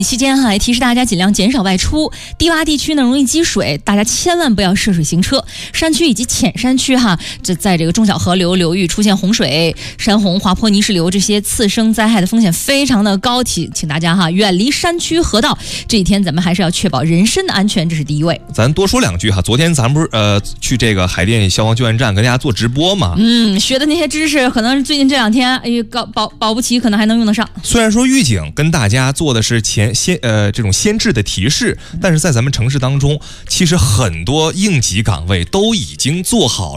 期间还提示大家尽量减少外出，低洼地区呢容易积水，大家千万不要涉水行车。山区以及浅山区在这个中小河流流域出现洪水、山洪、滑坡、泥石流这些次生灾害的风险非常的高，请大家远离山区河道。这几天咱们还是要确保人身的安全，这是第一位。 咱多说两句昨天咱们不是去这个海淀消防救援站跟大家做直播嘛？ 学的那些知识，可能最近这两天保不齐可能还能用得上。 虽然说预警跟大家做的是这种先制的提示，但是在咱们城市当中，其实很多应急岗位都已经做好了。